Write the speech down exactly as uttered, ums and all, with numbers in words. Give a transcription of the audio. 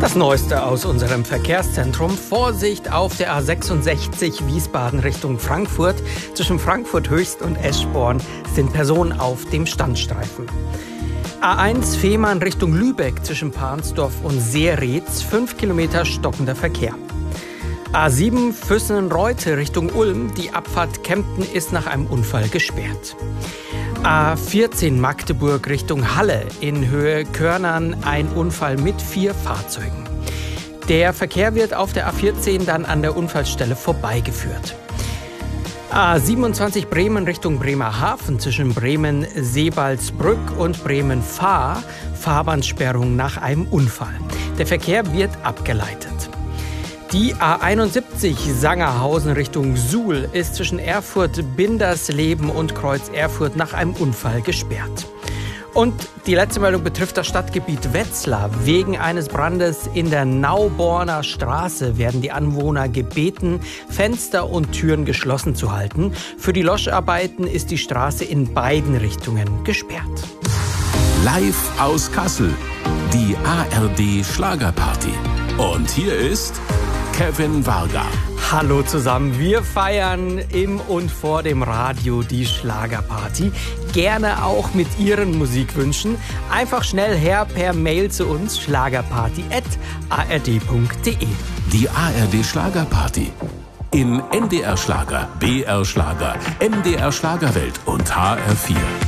Das Neueste aus unserem Verkehrszentrum. Vorsicht auf der A sechsundsechzig Wiesbaden Richtung Frankfurt. Zwischen Frankfurt Höchst und Eschborn sind Personen auf dem Standstreifen. A eins Fehmarn Richtung Lübeck zwischen Pansdorf und Seeretz. fünf Kilometer stockender Verkehr. A sieben Füssen-Reute Richtung Ulm. Die Abfahrt Kempten ist nach einem Unfall gesperrt. A vierzehn Magdeburg Richtung Halle in Höhe Körnern ein Unfall mit vier Fahrzeugen. Der Verkehr wird auf der A vierzehn dann an der Unfallstelle vorbeigeführt. A siebenundzwanzig Bremen Richtung Bremerhaven zwischen Bremen-Sebalsbrück und Bremen-Fahr. Fahrbahnsperrung nach einem Unfall. Der Verkehr wird abgeleitet. Die A einundsiebzig Sangerhausen Richtung Suhl ist zwischen Erfurt, Bindersleben und Kreuz Erfurt nach einem Unfall gesperrt. Und die letzte Meldung betrifft das Stadtgebiet Wetzlar. Wegen eines Brandes in der Nauborner Straße werden die Anwohner gebeten, Fenster und Türen geschlossen zu halten. Für die Löscharbeiten ist die Straße in beiden Richtungen gesperrt. Live aus Kassel, die A R D Schlagerparty. Und hier ist Kevin Varga. Hallo zusammen, wir feiern im und vor dem Radio die Schlagerparty. Gerne auch mit Ihren Musikwünschen. Einfach schnell her per Mail zu uns, schlagerparty at a r d punkt d e. Die A R D Schlagerparty. In N D R Schlager, B R Schlager, M D R Schlagerwelt und H R vier.